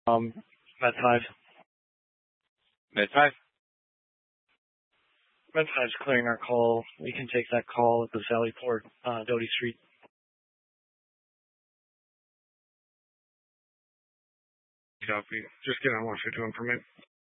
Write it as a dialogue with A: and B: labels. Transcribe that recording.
A: Med 5.
B: Med 5?
A: Med 5's clearing our call. We can take that call at the Valley Port, Doty Street.
C: Copy. Just get on 151 from it.